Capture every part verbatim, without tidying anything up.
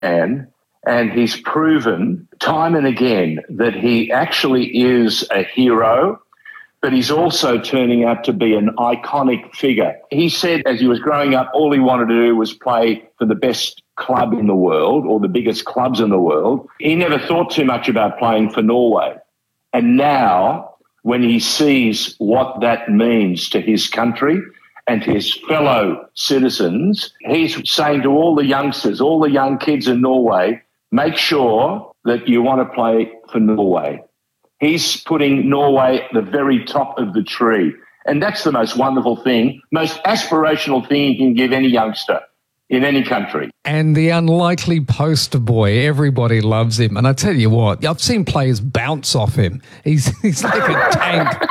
man, and he's proven time and again that he actually is a hero, but he's also turning out to be an iconic figure. He said as he was growing up, all he wanted to do was play for the best club in the world or the biggest clubs in the world. He never thought too much about playing for Norway. And now, when he sees what that means to his country and to his fellow citizens, he's saying to all the youngsters, all the young kids in Norway, make sure that you want to play for Norway. He's putting Norway at the very top of the tree. And that's the most wonderful thing, most aspirational thing you can give any youngster in any country. And the unlikely poster boy, everybody loves him. And I tell you what, I've seen players bounce off him. He's, he's like a tank.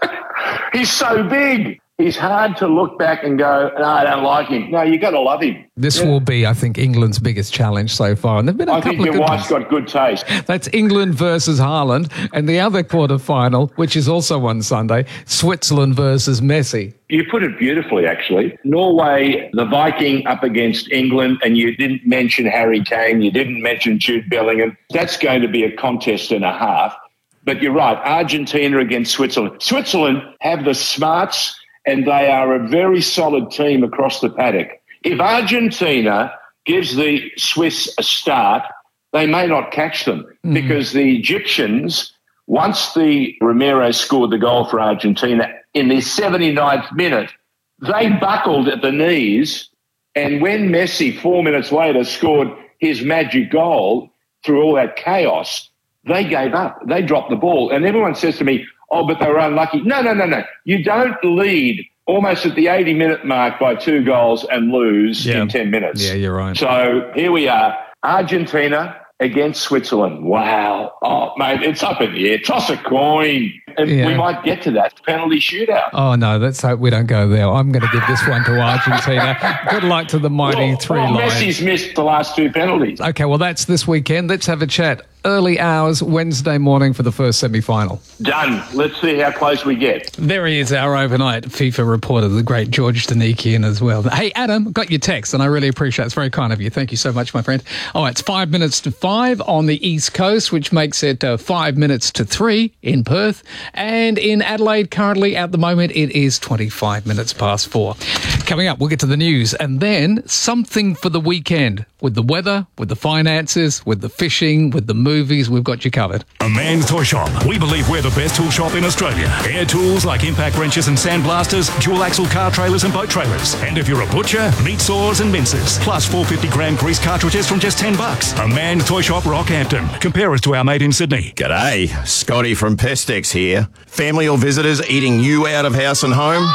He's so big. He's hard to look back and go, no, I don't like him. No, you got to love him. This yeah. will be, I think, England's biggest challenge so far. And there've been a I couple think of your good wife's ones. got good taste. That's England versus Haaland. And the other quarterfinal, which is also on Sunday, Switzerland versus Messi. You put it beautifully, actually. Norway, the Viking up against England, and you didn't mention Harry Kane, you didn't mention Jude Bellingham. That's going to be a contest and a half. But you're right, Argentina against Switzerland. Switzerland have the smarts, and they are a very solid team across the paddock. If Argentina gives the Swiss a start, they may not catch them mm. because the Egyptians, once the Romero scored the goal for Argentina in the seventy-ninth minute, they buckled at the knees, and when Messi, four minutes later, scored his magic goal through all that chaos, they gave up. They dropped the ball. And everyone says to me, oh, but they were unlucky. No, no, no, no. You don't lead almost at the eighty-minute mark by two goals and lose yeah. in ten minutes. Yeah, you're right. So here we are, Argentina against Switzerland. Wow. Oh, mate, it's up in the air. Toss a coin. And yeah. we might get to that penalty shootout. Oh, no, let's hope we don't go there. I'm going to give this one to Argentina. Good luck to the mighty well, three well, Lions. Messi's missed the last two penalties. Okay, well, that's this weekend. Let's have a chat. Early hours, Wednesday morning for the first semi-final. Done. Let's see how close we get. There he is, our overnight FIFA reporter, the great George Danikian as well. Hey, Adam, got your text, and I really appreciate it. It's very kind of you. Thank you so much, my friend. All right, it's five minutes to five on the East Coast, which makes it uh, five minutes to three in Perth. And in Adelaide, currently, at the moment, it is twenty-five minutes past four. Coming up, we'll get to the news, and then something for the weekend. With the weather, with the finances, with the fishing, with the movies, we've got you covered. A Man's Toy Shop. We believe we're the best tool shop in Australia. Air tools like impact wrenches and sandblasters, dual axle car trailers and boat trailers. And if you're a butcher, meat saws and mincers. Plus four hundred fifty gram grease cartridges from just ten bucks. A Man's Toy Shop, Rockhampton. Compare us to our mate in Sydney. G'day, Scotty from Pestex here. Family or visitors eating you out of house and home?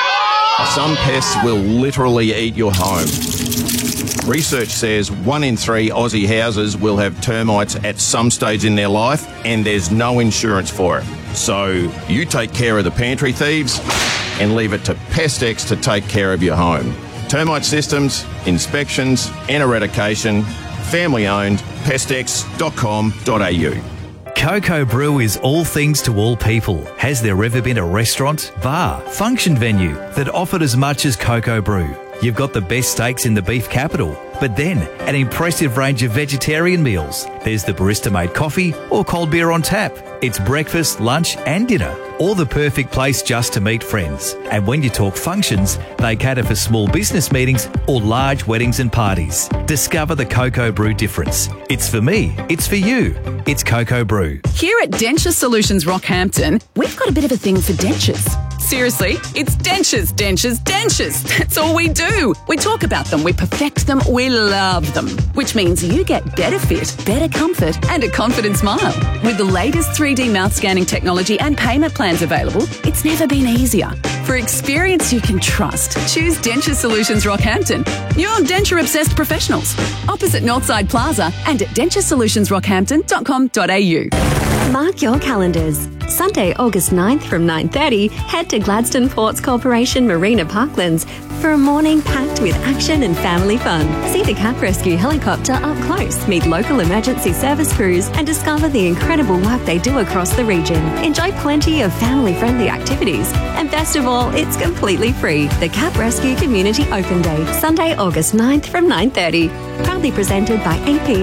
Some pests will literally eat your home. Research says one in three Aussie houses will have termites at some stage in their life, and there's no insurance for it. So you take care of the pantry thieves and leave it to Pestex to take care of your home. Termite systems, inspections and eradication. Family owned. Pestex dot com dot a u. Coco Brew is all things to all people. Has there ever been a restaurant, bar, function venue that offered as much as Coco Brew? You've got the best steaks in the beef capital, but then an impressive range of vegetarian meals. There's the barista-made coffee or cold beer on tap. It's breakfast, lunch and dinner. All the perfect place just to meet friends. And when you talk functions, they cater for small business meetings or large weddings and parties. Discover the Coco Brew difference. It's for me. It's for you. It's Coco Brew. Here at Denture Solutions Rockhampton, we've got a bit of a thing for dentures. Seriously, it's dentures, dentures, dentures. That's all we do. We talk about them, we perfect them, we love them. Which means you get better fit, better comfort and a confident smile. With the latest three D mouth scanning technology and payment plans available, it's never been easier. For experience you can trust, choose Denture Solutions Rockhampton. Your denture-obsessed professionals. Opposite Northside Plaza and at denture solutions rockhampton dot com dot a u. Mark your calendars. Sunday, August ninth from nine thirty, head to Gladstone Ports Corporation Marina Parklands for a morning packed with action and family fun. See the Cap Rescue helicopter up close, meet local emergency service crews, and discover the incredible work they do across the region. Enjoy plenty of family-friendly activities. And best of all, it's completely free. The Cap Rescue Community Open Day, Sunday, August ninth from nine thirty. Proudly presented by A P